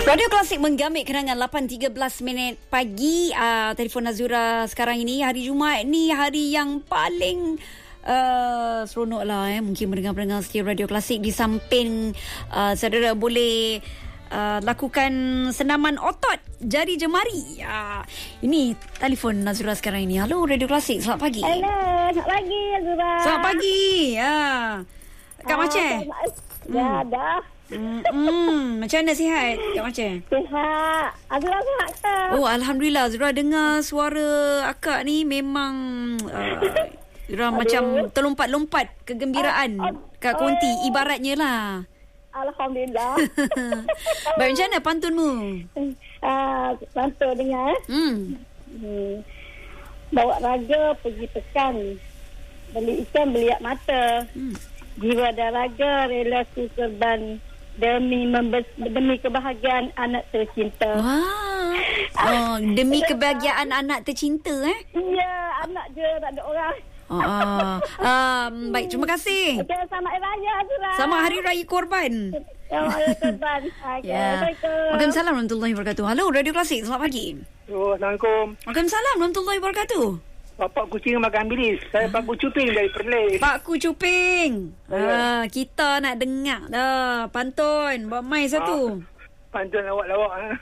Radio Klasik menggamit kenangan 8.13 minit pagi. Telefon Nazura sekarang ini. Hari Jumaat ni hari yang paling seronok lah. Mungkin mendengar-dengar setia Radio Klasik. Di samping saudara boleh lakukan senaman otot jari jemari. Ini telefon Nazura sekarang ini. Halo Radio Klasik, selamat pagi. Hello, selamat pagi Nazura. Selamat pagi. Kak Maceh. Ya, dah. Macam mana sihat Kak Maceh? Sihat. Azura sihat ke? Oh, Alhamdulillah. Azura dengar suara akak ni memang Azura macam terlompat-lompat kegembiraan kat konti ibaratnya lah. Alhamdulillah. Baik, macam mana pantunmu? Pantun dengar. Bawa raga pergi pekan. Beli ikan beliak mata. Jiwa dan raga rela ku korban demi kebahagiaan anak tercinta. Wah. Demi kebahagiaan anak tercinta Ya, anak je, tak ada orang. Baik, terima kasih. Okay, selamat Hari Raya Azura. Selamat Hari Raya Korban. Selamat Raya Korban. Waalaikumsalam warahmatullahi wabarakatuh. Halo Radio Klasik, selamat pagi. Assalamualaikum. Waalaikumsalam warahmatullahi wabarakatuh. Bapak kucing makan bilis. Saya Pak Kucuping dari Perlis. Pak Kucuping. Kita nak dengar dah pantun. Bawa mai satu. Pantun lawak-lawak.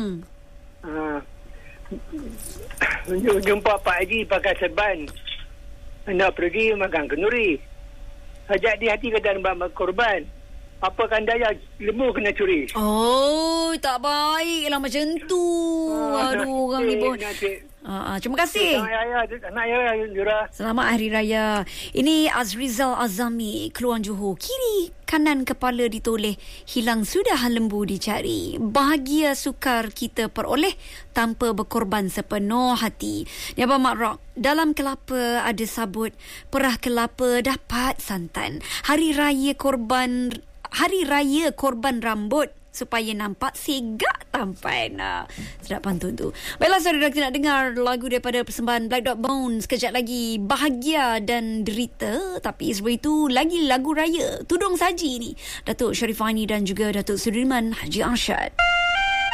Jumpa Pak Haji pakai serban. Hendak pergi makan kenduri. Ajak di hati kata mbak korban. Apakan daya lembu kena curi. Oh, tak baik lah macam tu. Aduh, orang ni pun. Terima kasih. Selamat Hari Raya. Ini Azrizal Azami, Keluang Johor. Kiri kanan kepala ditoleh, hilang sudah lembu dicari. Bahagia sukar kita peroleh tanpa berkorban sepenuh hati. Ni Abang Mak Rock. Dalam kelapa ada sabut, perah kelapa dapat santan. Hari Raya korban rambut supaya nampak segak tampan. Sedap pantun tu. Baiklah saudara, kita nak dengar lagu daripada persembahan Black Dot Bones. Sekejap lagi bahagia dan derita. Tapi sebelum itu lagi lagu raya Tudung Saji ni, Datuk Syarifani dan juga Datuk Sudirman Haji Arsyad.